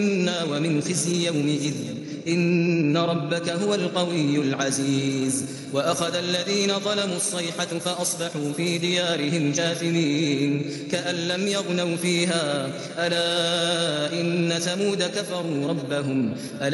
ومن خزي يومئذ إن ربك هو القوي العزيز. وأخذ الذين ظلموا الصيحة فأصبحوا في ديارهم جاثمين كأن لم يغنوا فيها ألا إن ثمود كفروا ربهم